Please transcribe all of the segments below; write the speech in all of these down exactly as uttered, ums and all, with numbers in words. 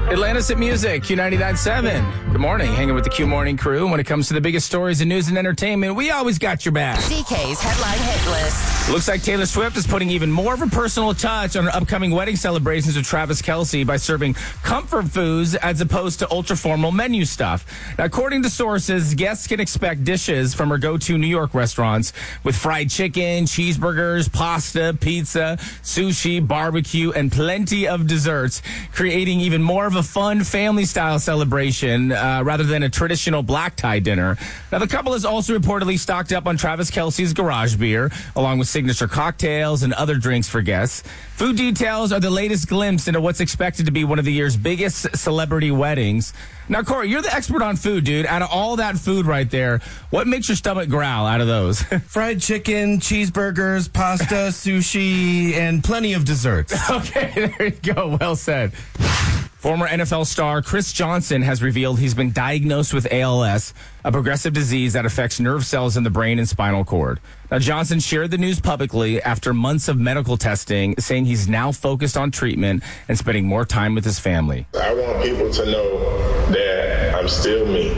Atlantis at Music, Q ninety-nine point seven. Good morning, hanging with the Q Morning crew. When it comes to the biggest stories in news and entertainment, we always got your back. D K's Headline Hit List. Looks like Taylor Swift is putting even more of a personal touch on her upcoming wedding celebrations with Travis Kelce by serving comfort foods as opposed to ultra-formal menu stuff. Now, according to sources, guests can expect dishes from her go-to New York restaurants with fried chicken, cheeseburgers, pasta, pizza, sushi, barbecue, and plenty of desserts, creating even more of a fun family-style celebration uh, rather than a traditional black tie dinner. Now, the couple is also reportedly stocked up on Travis Kelce's garage beer, along with signature cocktails and other drinks for guests. Food details are the latest glimpse into what's expected to be one of the year's biggest celebrity weddings. Now, Corey, you're the expert on food, dude. Out of all that food right there, what makes your stomach growl out of those? Fried chicken, cheeseburgers, pasta, sushi, and plenty of desserts. Okay, there you go. Well said. Former N F L star Chris Johnson has revealed he's been diagnosed with A L S, a progressive disease that affects nerve cells in the brain and spinal cord. Now, Johnson shared the news publicly after months of medical testing, saying he's now focused on treatment and spending more time with his family. I want people to know that I'm still me.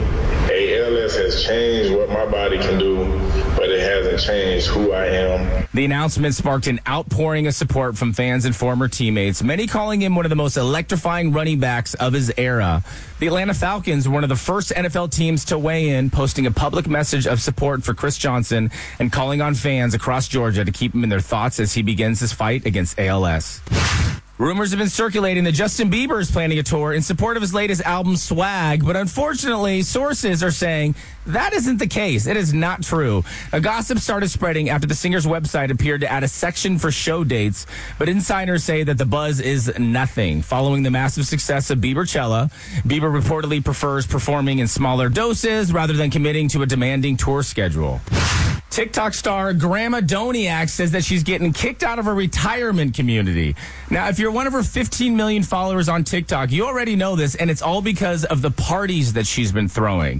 A L S has changed what my body can do, but it hasn't changed who I am. The announcement sparked an outpouring of support from fans and former teammates, many calling him one of the most electrifying running backs of his era. The Atlanta Falcons were one of the first N F L teams to weigh in, posting a public message of support for Chris Johnson and calling on fans across Georgia to keep him in their thoughts as he begins his fight against A L S. Rumors have been circulating that Justin Bieber is planning a tour in support of his latest album, Swag, but unfortunately, sources are saying that isn't the case. It is not true. A gossip started spreading after the singer's website appeared to add a section for show dates, but insiders say that the buzz is nothing. Following the massive success of Biebercella, Bieber reportedly prefers performing in smaller doses rather than committing to a demanding tour schedule. TikTok star Grandma Doniak says that she's getting kicked out of her retirement community. Now, if you're one of her fifteen million followers on TikTok, you already know this, and it's all because of the parties that she's been throwing.